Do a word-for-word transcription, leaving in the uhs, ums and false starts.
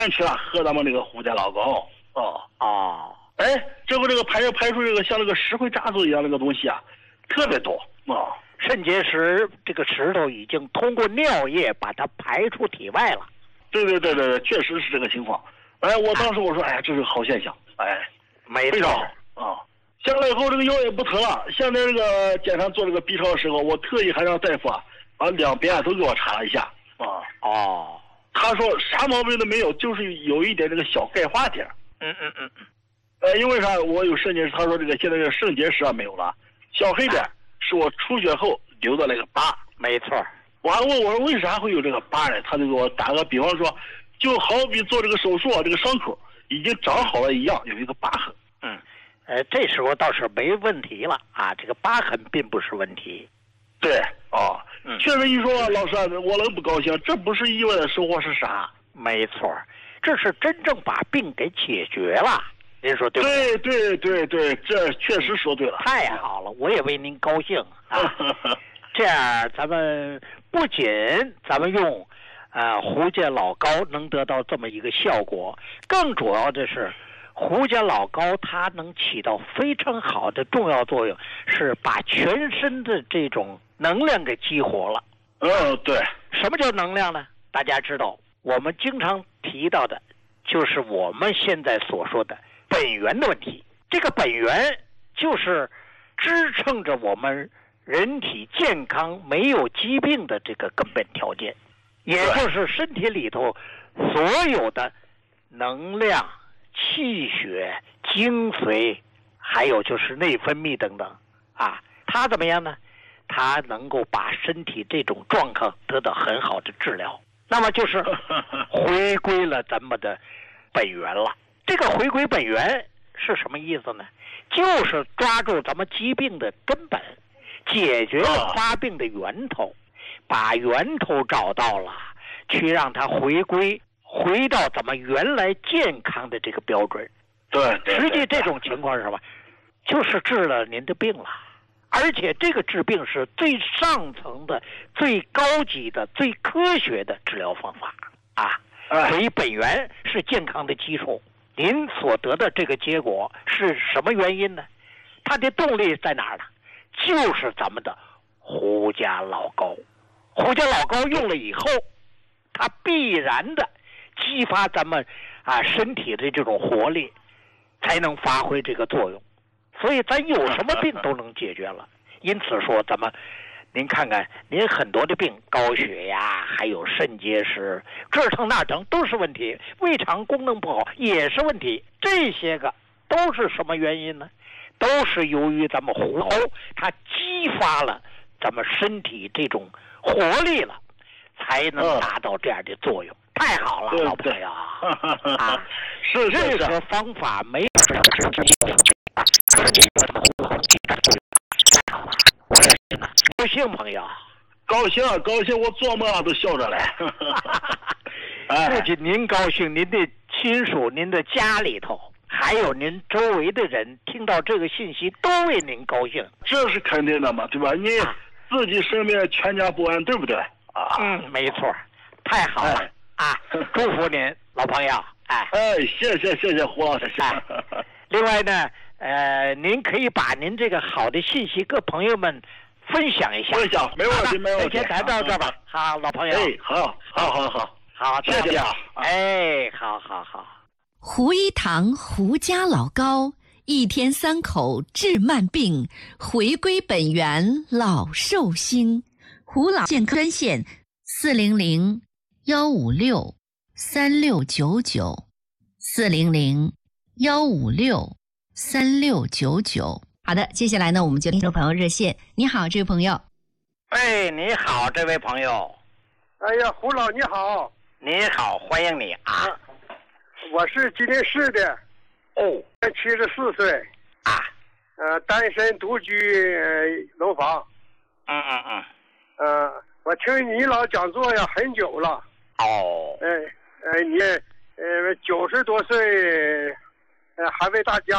去了喝咱们这个胡家老高哦哦， 哎，这个这个排排出这个像那个石灰渣子一样那个东西啊，特别多啊。 肾结石这个石头已经通过尿液把它排出体外了。 对对对对对，确实是这个情况。哎，我当时我说，哎，这是个好现象，哎， 没错非常好啊。下来以后这个腰也不疼了。现在这个检查做这个 B 超的时候，我特意还让大夫啊把两边都给我查了一下啊。 哦， 他说啥毛病都没有，就是有一点这个小钙化点。 嗯嗯嗯嗯。 呃，因为啥？我有肾结石，他说这个现在这个肾结石啊没有了，小黑点是我出血后留的那个疤。 没错。 我还问我说为啥会有这个疤呢？他就给我打个比方说，就好比做这个手术啊，这个伤口已经长好了一样，有一个疤痕。 嗯，呃，这时候倒是没问题了啊，这个疤痕并不是问题。 对啊， 嗯， 确实一说老师，我能不高兴？这不是意外的收获是啥？ 没错，这是真正把病给解决了。您说对不对？对对对对，这确实说对了。 太好了，我也为您高兴啊。这样，咱们不仅咱们用，呃，胡家老高能得到这么一个效果，更主要的是，胡家老高它能起到非常好的重要作用，是把全身的这种能量给激活了。 嗯，对。 什么叫能量呢？大家知道，我们经常提到的，就是我们现在所说的本源的问题。这个本源就是支撑着我们人体健康没有疾病的这个根本条件，也就是身体里头所有的能量、气血、精髓，还有就是内分泌等等啊，它怎么样呢？它能够把身体这种状况得到很好的治疗，那么就是回归了咱们的本源了。这个回归本源是什么意思呢？就是抓住咱们疾病的根本，解决了发病的源头，把源头找到了，去让它回归回到咱们原来健康的这个标准。 对，对实际这种情况是什么？就是治了您的病了，而且这个治病是最上层的、最高级的、最科学的治疗方法啊。所以本源是健康的基础。您所得的这个结果是什么原因呢？它的动力在哪儿呢？就是咱们的胡家老高。胡家老高用了以后，它必然的激发咱们啊身体的这种活力，才能发挥这个作用。所以咱有什么病都能解决了。因此说咱们您看看您很多的病，高血压还有肾结石这疼那疼都是问题，胃肠功能不好也是问题，这些个都是什么原因呢？都是由于咱们胡熬它激发了咱们身体这种活力了，才能达到这样的作用。太好了，老朋友啊！ 是是是， 这个方法没有高兴，朋友， 高兴高兴，我做梦啊都笑着来。 不仅您高兴，您的亲属、您的家里头，还有您周围的人，听到这个信息都为您高兴。 这是肯定的嘛，对吧？你自己身边全家不安，对不对？啊， 嗯，没错，太好了、哎、啊！祝福您，老朋友。哎哎，谢谢谢谢胡老师。 哎，另外呢，呃，您可以把您这个好的信息跟朋友们分享一下。 分享，没问题，没问题。 先谈到这儿吧。好，老朋友。 哎，好，好，好，好， 好， 谢谢啊。 哎，好好好。 胡一堂胡家老高，一天三口治慢病，回归本源老寿星。胡老健康专线四零零幺五六三六九九四零零幺五六三六九九。好的，接下来呢，我们就听众朋友热线。你好，这位朋友。 哎，你好，这位朋友。 哎呀，胡老你好。 你好，欢迎你啊。啊我是吉林市的。 哦。 七十四岁。 啊。 呃，单身独居、呃、楼房。 嗯嗯嗯。 呃，我听你老讲座呀很久了。 哦。 哎、呃，呃，你呃九十多岁，呃，还为大家